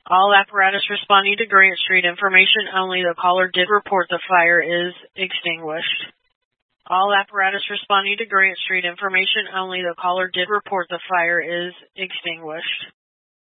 All apparatus responding to Grant Street, information only. The caller did report the fire is extinguished. All apparatus responding to Grant Street, information only. The caller did report the fire is extinguished.